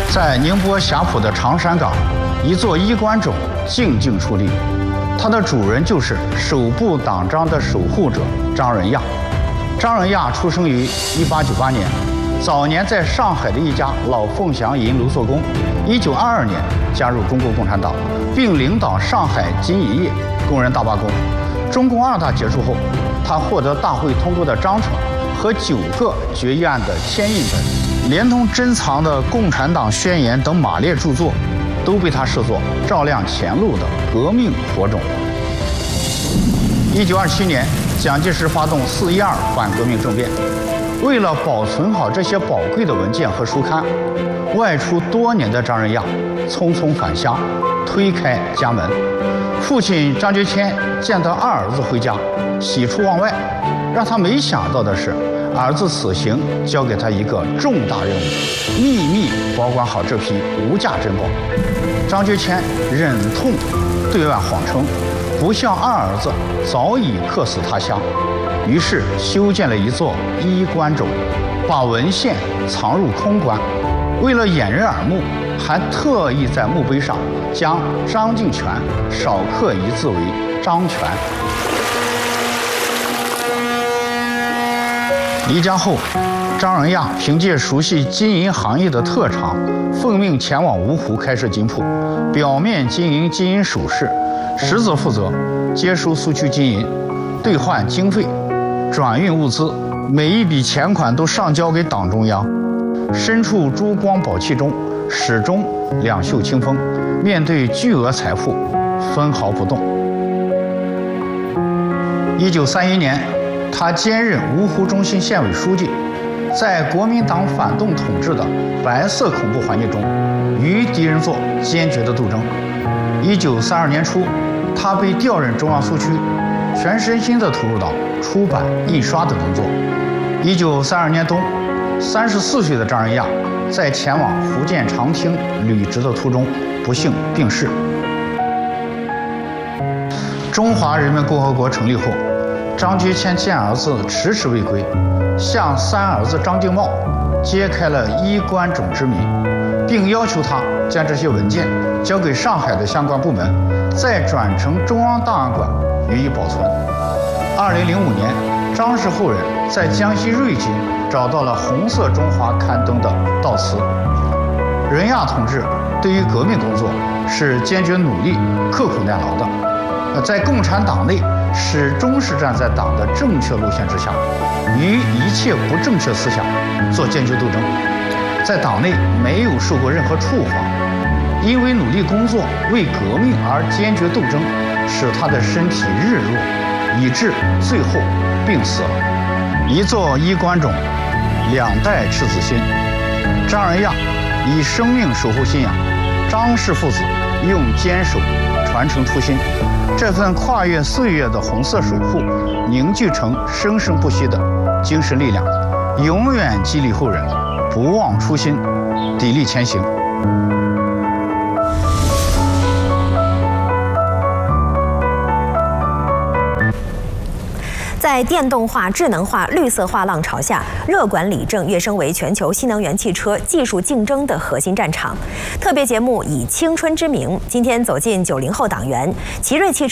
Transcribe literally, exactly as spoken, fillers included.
在宁波霞浦的长山岗，一座衣冠冢静静矗立，它的主人就是守部党章的守护者张仁亚。张仁亚出生于一八九八年，早年在上海的一家老凤祥银楼做工。一九二二年加入中国共产党，并领导上海金银业工人大罢工。中共二大结束后，他获得大会通过的章程和九个决议案的签印本，连同珍藏的共产党宣言等马列著作，都被他视作照亮前路的革命火种。一九二七年，蒋介石发动四一二反革命政变，为了保存好这些宝贵的文件和书刊，外出多年的张仁亚匆匆返乡，推开家门。父亲张觉谦见到二儿子回家，喜出望外。让他没想到的是，儿子此行交给他一个重大任务，秘密保管好这批无价珍宝。张觉谦忍痛对外谎称，不孝二儿子早已客死他乡，于是修建了一座衣冠冢，把文献藏入空棺。为了掩人耳目，还特意在墓碑上将张敬全少刻一字为张全。离家后，张仁亚凭借熟悉金银行业的特长，奉命前往芜湖开设金铺，表面经营金银首饰，实则负责接收苏区金银、兑换经费、转运物资，每一笔钱款都上交给党中央。身处珠光宝气中，始终两袖清风，面对巨额财富，分毫不动。一九三一年，他兼任芜湖中心县委书记，在国民党反动统治的白色恐怖环境中，与敌人做坚决的斗争。一九三二年初，他被调任中央苏区，全身心地投入到出版、印刷的工作。一九三二年冬，三十四岁的张仁亚在前往福建长汀履职的途中不幸病逝。中华人民共和国成立后，张觉谦见儿子迟迟未归，向三儿子张敬茂揭开了衣冠冢之谜，并要求他将这些文件交给上海的相关部门，再转呈中央档案馆予以保存。二零零五年，张氏后人在江西瑞金找到了红色中华刊登的悼词。仁亚同志对于革命工作是坚决努力、刻苦耐劳的，在共产党内始终是站在党的正确路线之下，与一切不正确思想做坚决斗争，在党内没有受过任何处罚。因为努力工作为革命而坚决斗争，使他的身体日弱，以致最后病死了。一座衣冠冢，两代赤子心。张仁亚以生命守护信仰，张氏父子用坚守传承初心。这份跨越岁月的红色守护，凝聚成生生不息的精神力量，永远激励后人不忘初心，砥砺前行。 在电动化、智能化、绿色化浪潮下，热管理正跃升为全球新能源汽车技术竞争的核心战场。特别节目以青春之名，今天走进九零后党员奇瑞汽车。